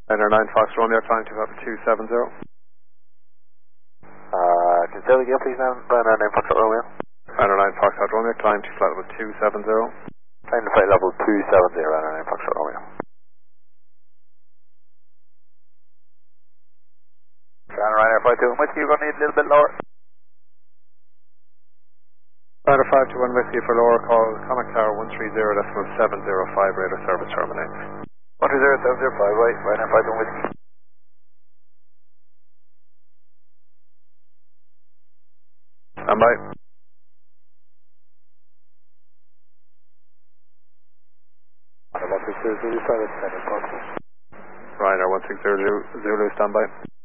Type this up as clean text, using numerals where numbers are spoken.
Ryanair 9 Fox Romeo, climb to about 270. Can you say that again, please, now? Ryanair 9 Fox Romeo. Ryanair 9 Fox Romeo, climb to flight level 270. Climb to flight level 270, Ryanair 9 Fox Romeo. Ryanair 521 Whiskey, you're going to need a little bit lower. Ryanair 521 Whiskey for lower, call Comac Tower 130.705, radar service terminates. 130.705, right, Ryanair 521 Whiskey. Stand by. Ryanair 160 Zulu, stand by.